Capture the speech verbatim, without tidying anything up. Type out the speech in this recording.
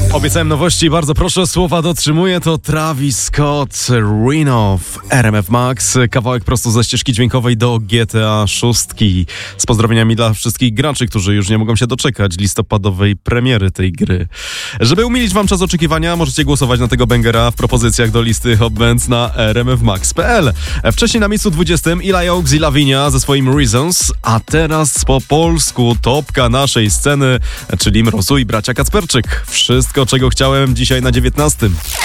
Obiecałem nowości, bardzo proszę, słowa dotrzymuję. To Travis Scott, Reno w R M F Max. Kawałek prosto ze ścieżki dźwiękowej do G T A sześć. Z pozdrowieniami dla wszystkich graczy, którzy już nie mogą się doczekać listopadowej premiery tej gry. Żeby umilić wam czas oczekiwania, możecie głosować na tego bangera w propozycjach do listy Hot Bands na r m f max kropka p l. Wcześniej na miejscu dwudziestym Eli Oaks i Lavinia ze swoim Reasons, a teraz po polsku topka naszej sceny, czyli Mrozu i bracia Kacperczyk. Wszystko, czego chciałem dzisiaj na dziewiętnastym.